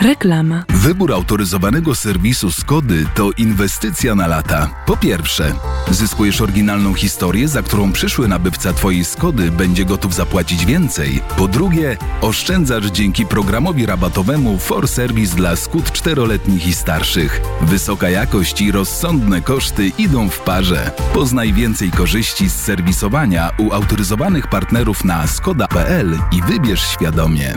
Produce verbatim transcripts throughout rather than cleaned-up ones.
Reklama. Wybór autoryzowanego serwisu Skody to inwestycja na lata. Po pierwsze, zyskujesz oryginalną historię, za którą przyszły nabywca Twojej Skody będzie gotów zapłacić więcej. Po drugie, oszczędzasz dzięki programowi rabatowemu For Service dla Skód czteroletnich i starszych. Wysoka jakość i rozsądne koszty idą w parze. Poznaj więcej korzyści z serwisowania u autoryzowanych partnerów na skoda kropka p l i wybierz świadomie.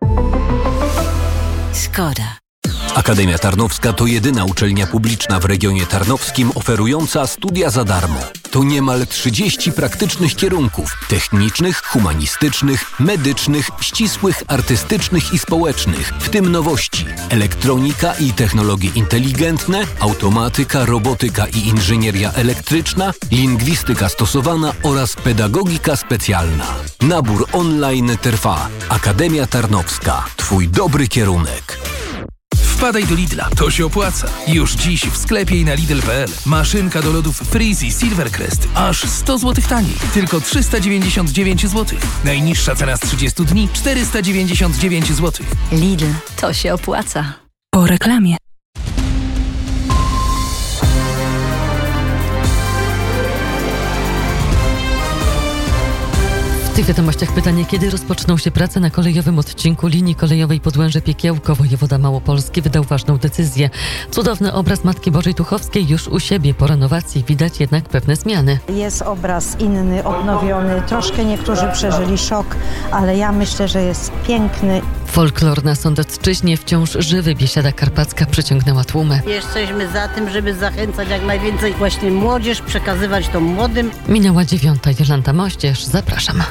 Skoda. Akademia Tarnowska to jedyna uczelnia publiczna w regionie tarnowskim oferująca studia za darmo. To niemal trzydzieści praktycznych kierunków technicznych, humanistycznych, medycznych, ścisłych, artystycznych i społecznych, w tym nowości: elektronika i technologie inteligentne, automatyka, robotyka i inżynieria elektryczna, lingwistyka stosowana oraz pedagogika specjalna. Nabór online trwa. Akademia Tarnowska. Twój dobry kierunek. Wpadaj do Lidla, to się opłaca. Już dziś w sklepie i na lidl kropka p l. Maszynka do lodów Freezy Silvercrest aż sto złotych taniej. Tylko trzysta dziewięćdziesiąt dziewięć złotych. Najniższa cena z trzydziestu dni czterysta dziewięćdziesiąt dziewięć złotych. Lidl, to się opłaca. Po reklamie. W tych wiadomościach pytanie, kiedy rozpoczną się prace na kolejowym odcinku linii kolejowej Podłęże-Piekiełko. Wojewoda Małopolski wydał ważną decyzję. Cudowny obraz Matki Bożej Tuchowskiej już u siebie. Po renowacji widać jednak pewne zmiany. Jest obraz inny, odnowiony. Troszkę niektórzy przeżyli szok, ale ja myślę, że jest piękny. Folklor na Sądecczyźnie wciąż żywy. Biesiada karpacka przyciągnęła tłumy. Jesteśmy za tym, żeby zachęcać jak najwięcej właśnie młodzież, przekazywać to młodym. Minęła dziewiąta. Jolanta Moździerz, zapraszam.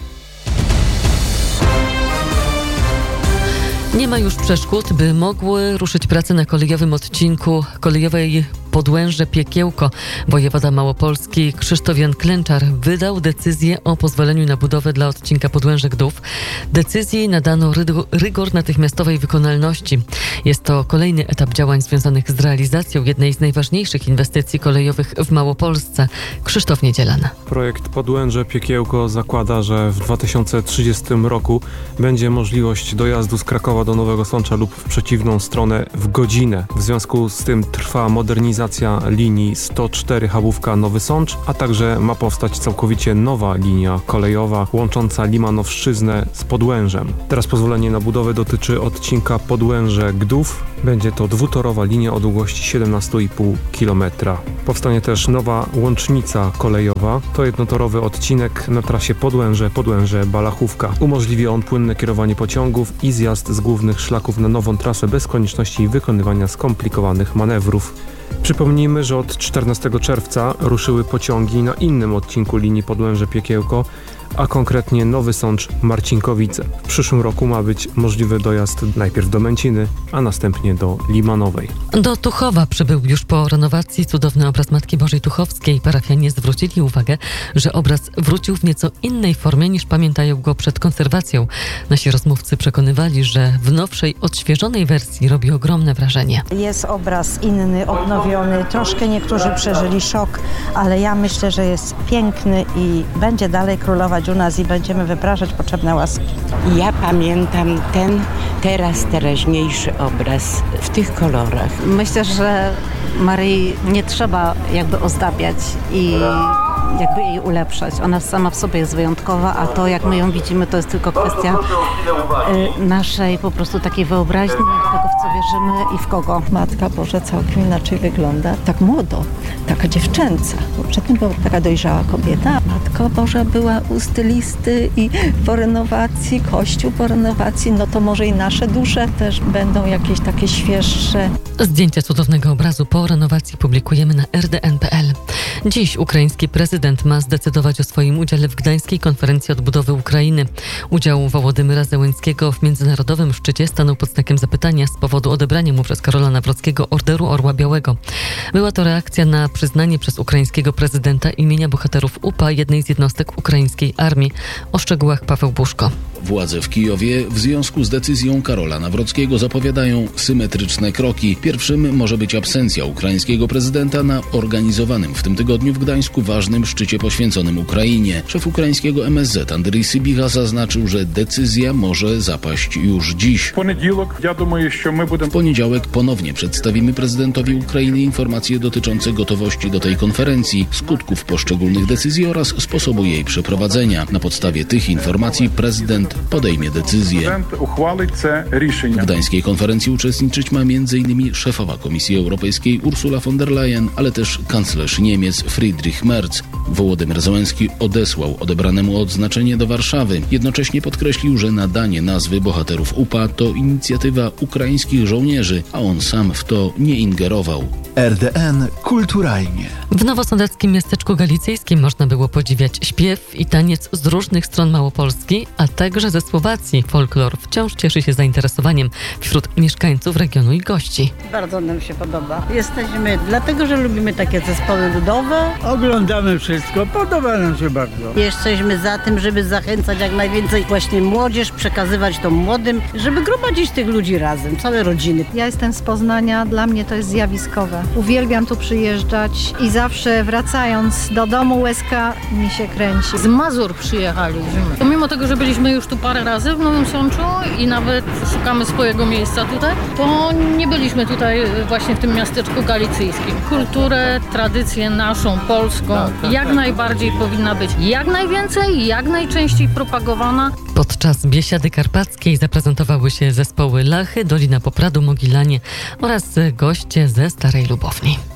Nie ma już przeszkód, by mogły ruszyć prace na kolejowym odcinku kolejowej Podłęże-Piekiełko. Wojewoda Małopolski Krzysztof Jan Klęczar wydał decyzję o pozwoleniu na budowę dla odcinka Podłęże-Gdów. Decyzji nadano rygor natychmiastowej wykonalności. Jest to kolejny etap działań związanych z realizacją jednej z najważniejszych inwestycji kolejowych w Małopolsce. Krzysztof Niedzielan. Projekt Podłęże-Piekiełko zakłada, że w dwa tysiące trzydziestym roku będzie możliwość dojazdu z Krakowa do Nowego Sącza lub w przeciwną stronę w godzinę. W związku z tym trwa modernizacja linii sto cztery Chabówka-Nowy Sącz, a także ma powstać całkowicie nowa linia kolejowa łącząca Limanowszczyznę z Podłężem. Teraz pozwolenie na budowę dotyczy odcinka Podłęże-Gdów. Będzie to dwutorowa linia o długości siedemnaście i pół kilometra. Powstanie też nowa łącznica kolejowa. To jednotorowy odcinek na trasie Podłęże-Podłęże-Balachówka. Umożliwi on płynne kierowanie pociągów i zjazd z głównych szlaków na nową trasę bez konieczności wykonywania skomplikowanych manewrów. Przypomnijmy, że od czternastego czerwca ruszyły pociągi na innym odcinku linii Podłęże-Piekiełko, a konkretnie Nowy Sącz-Marcinkowice. W przyszłym roku ma być możliwy dojazd najpierw do Męciny, a następnie do Limanowej. Do Tuchowa przybył już po renowacji cudowny obraz Matki Bożej Tuchowskiej. Parafianie zwrócili uwagę, że obraz wrócił w nieco innej formie niż pamiętają go przed konserwacją. Nasi rozmówcy przekonywali, że w nowszej, odświeżonej wersji robi ogromne wrażenie. Jest obraz inny, odnowiony. Troszkę niektórzy przeżyli szok, ale ja myślę, że jest piękny i będzie dalej królować u nas i będziemy wypraszać potrzebne łaski. Ja pamiętam ten teraz teraźniejszy obraz w tych kolorach. Myślę, że Maryi nie trzeba jakby ozdabiać i jakby jej ulepszać. Ona sama w sobie jest wyjątkowa, a to jak my ją widzimy, to jest tylko kwestia y, naszej po prostu takiej wyobraźni, tego w co wierzymy i w kogo. Matka Boża całkiem inaczej wygląda, tak młodo, taka dziewczęca. Przedtem była taka dojrzała kobieta. Matka Boża była u stylisty i po renowacji, Kościół po renowacji, no to może i nasze dusze też będą jakieś takie świeższe. Zdjęcia cudownego obrazu po renowacji publikujemy na r d n kropka p l. Dziś ukraiński prezydent ma zdecydować o swoim udziale w Gdańskiej Konferencji Odbudowy Ukrainy. Udział Wołodymyra Zełenskiego w międzynarodowym szczycie stanął pod znakiem zapytania z powodu odebrania mu przez Karola Nawrockiego Orderu Orła Białego. Była to reakcja na przyznanie przez ukraińskiego prezydenta imienia bohaterów U P A jednej z jednostek ukraińskiej armii. O szczegółach Paweł Buszko. Władze w Kijowie w związku z decyzją Karola Nawrockiego zapowiadają symetryczne kroki. Pierwszym może być absencja ukraińskiego prezydenta na organizowanym w tym tygodniu w Gdańsku ważnym najważniejszym szczycie poświęconym Ukrainie. Szef ukraińskiego M S Z Andrii Sybiha zaznaczył, że decyzja może zapaść już dziś. W poniedziałek ponownie przedstawimy prezydentowi Ukrainy informacje dotyczące gotowości do tej konferencji, skutków poszczególnych decyzji oraz sposobu jej przeprowadzenia. Na podstawie tych informacji prezydent podejmie decyzję. W gdańskiej konferencji uczestniczyć ma między innymi szefowa Komisji Europejskiej Ursula von der Leyen, ale też kanclerz Niemiec Friedrich Merz. Wołodymyr Zełenski odesłał odebranemu odznaczenie do Warszawy. Jednocześnie podkreślił, że nadanie nazwy bohaterów U P A to inicjatywa ukraińskich żołnierzy, a on sam w to nie ingerował. R D N kulturalnie. W nowosądeckim miasteczku galicyjskim można było podziwiać śpiew i taniec z różnych stron Małopolski, a także ze Słowacji. Folklor wciąż cieszy się zainteresowaniem wśród mieszkańców regionu i gości. Bardzo nam się podoba. Jesteśmy dlatego, że lubimy takie zespoły ludowe. Oglądamy wszystko, podoba nam się bardzo. Jesteśmy za tym, żeby zachęcać jak najwięcej właśnie młodzież, przekazywać to młodym, żeby gromadzić tych ludzi razem, całe rodziny. Ja jestem z Poznania, dla mnie to jest zjawiskowe. Uwielbiam tu przyjeżdżać i zawsze wracając do domu łezka mi się kręci. Z Mazur przyjechaliśmy. Pomimo tego, że byliśmy już tu parę razy w Nowym Sączu i nawet szukamy swojego miejsca tutaj, to nie byliśmy tutaj właśnie w tym miasteczku galicyjskim. Kulturę, tradycję naszą, polską, jak najbardziej powinna być jak najwięcej, jak najczęściej propagowana. Podczas Biesiady Karpackiej zaprezentowały się zespoły Lachy, Dolina Popradu, Mogilanie oraz goście ze Starej Lubowni.